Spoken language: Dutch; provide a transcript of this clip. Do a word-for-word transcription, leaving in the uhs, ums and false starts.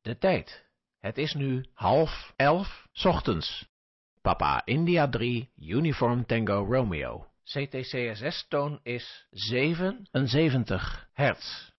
de tijd. Het is nu half elf 's ochtends. Papa India drie, Uniform Tango Romeo. C T C S S-toon is zevenenzeventig hertz.